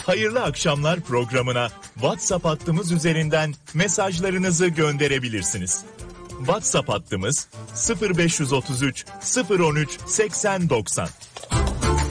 Hayırlı akşamlar programına WhatsApp hattımız üzerinden mesajlarınızı gönderebilirsiniz. WhatsApp hattımız 0533 013 8090.